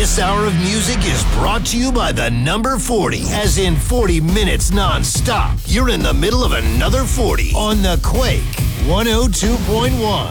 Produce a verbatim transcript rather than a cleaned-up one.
This hour of music is brought to you by the number forty, as in forty minutes non-stop. You're in the middle of another forty on the Quake one oh two point one.